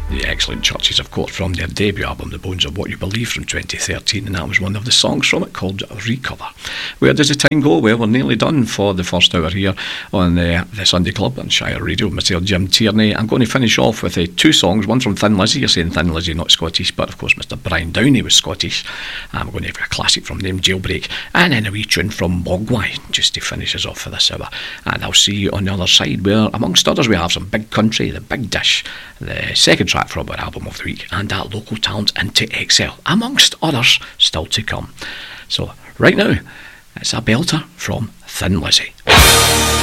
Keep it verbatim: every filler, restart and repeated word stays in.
The Excellent Churches, of course, from their debut album, The Bones of What You Believe, from twenty thirteen, and that was one of the songs from it called Recover. Where does the time go? Well, we're nearly done for the first hour here on uh, the Sunday Club on Shire Radio. Mister Jim Tierney. I'm going to finish off with uh, two songs, one from Thin Lizzy. You're saying Thin Lizzy, not Scottish, but of course Mister Brian Downey was Scottish. I'm going to have a classic from them, Jailbreak, and then a wee tune from Mogwai, just to finish us off for this hour. And I'll see you on the other side, where amongst others we have some Big Country, The Big Dish, the second track from our album of the week, and that local talent Into Excel, amongst others still to come. So right now, it's a belter from Thin Lizzy.